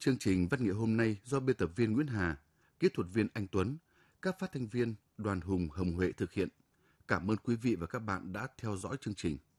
Chương trình Văn nghệ hôm nay do biên tập viên Nguyễn Hà, kỹ thuật viên Anh Tuấn, các phát thanh viên Đoàn Hùng, Hồng Huệ thực hiện. Cảm ơn quý vị và các bạn đã theo dõi chương trình.